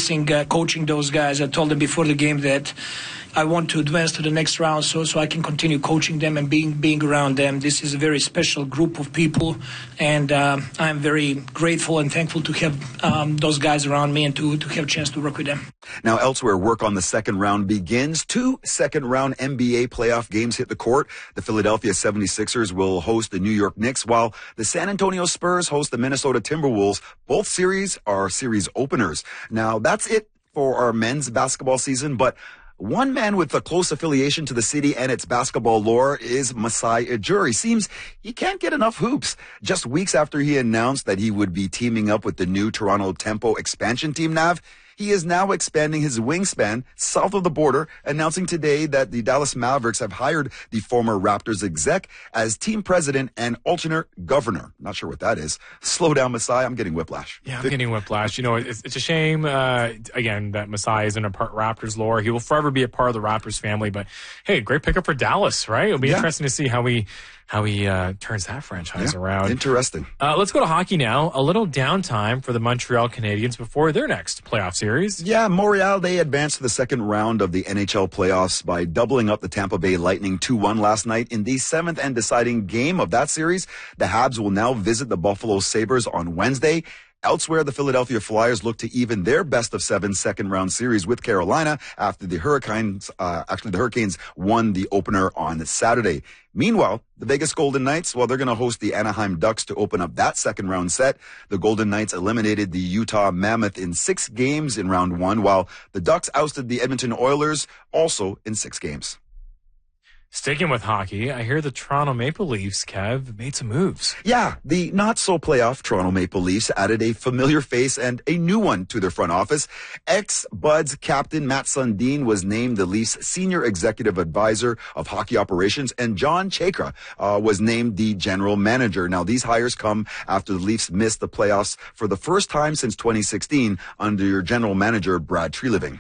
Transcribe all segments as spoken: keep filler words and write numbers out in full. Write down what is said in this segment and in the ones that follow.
missing uh, coaching those guys. I told them before the game that I want to advance to the next round so so I can continue coaching them and being being around them. This is a very special group of people, and uh, I'm very grateful and thankful to have um, those guys around me and to, to have a chance to work with them. Now, elsewhere, work on the second round begins. Two second-round N B A playoff games hit the court. The Philadelphia seventy-sixers will host the New York Knicks, while the San Antonio Spurs host the Minnesota Timberwolves. Both series are series openers. Now, that's it for our men's basketball season, but one man with a close affiliation to the city and its basketball lore is Masai Ujiri. Seems he can't get enough hoops. Just weeks after he announced that he would be teaming up with the new Toronto Tempo expansion team, Nav, he is now expanding his wingspan south of the border, announcing today that the Dallas Mavericks have hired the former Raptors exec as team president and alternate governor. Not sure what that is. Slow down, Masai. I'm getting whiplash. Yeah, I'm getting whiplash. You know, it's, it's a shame, uh, again, that Masai isn't a part Raptors lore. He will forever be a part of the Raptors family. But, hey, great pickup for Dallas, right? It'll be yeah. interesting to see how we... how he uh, turns that franchise yeah, around. Interesting. Uh, let's go to hockey now. A little downtime for the Montreal Canadiens before their next playoff series. Yeah, Montreal, they advanced to the second round of the N H L playoffs by doubling up the Tampa Bay Lightning two one last night. In the seventh and deciding game of that series, the Habs will now visit the Buffalo Sabres on Wednesday. Elsewhere, the Philadelphia Flyers look to even their best of seven second round series with Carolina after the Hurricanes, uh, actually the Hurricanes won the opener on Saturday. Meanwhile, the Vegas Golden Knights, well, they're going to host the Anaheim Ducks to open up that second round set. The Golden Knights eliminated the Utah Mammoth in six games in round one, while the Ducks ousted the Edmonton Oilers also in six games. Sticking with hockey, I hear the Toronto Maple Leafs, Kev, made some moves. Yeah, the not-so-playoff Toronto Maple Leafs added a familiar face and a new one to their front office. Ex-Buds captain Matt Sundin was named the Leafs Senior Executive Advisor of Hockey Operations, and John Chayka uh, was named the General Manager. Now, these hires come after the Leafs missed the playoffs for the first time since twenty sixteen under General Manager Brad Treliving.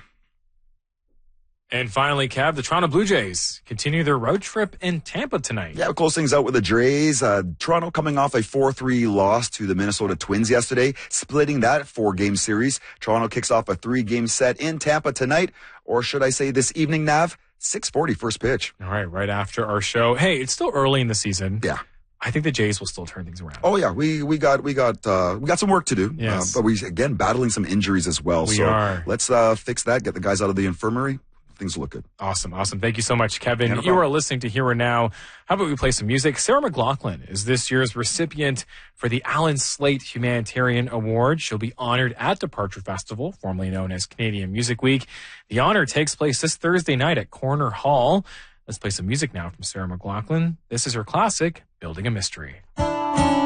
And finally, Kev, the Toronto Blue Jays continue their road trip in Tampa tonight. Yeah, we'll close things out with the Jays. Uh, Toronto coming off a four three loss to the Minnesota Twins yesterday, splitting that four-game series. Toronto kicks off a three-game set in Tampa tonight, or should I say this evening, Nav? six forty first pitch. All right, right after our show. Hey, it's still early in the season. Yeah. I think the Jays will still turn things around. Oh yeah, we we got we got uh, we got some work to do. Yes. Uh, but we again battling some injuries as well. We so are. Let's uh, fix that. Get the guys out of the infirmary. Things will look good. Awesome, awesome. Thank you so much, Kevin. Yeah, no you are listening to Here and Now. How about we play some music? Sarah McLachlan is this year's recipient for the Alan Slate Humanitarian Award. She'll be honored at Departure Festival, formerly known as Canadian Music Week. The honor takes place this Thursday night at Corner Hall. Let's play some music now from Sarah McLachlan. This is her classic, Building a Mystery.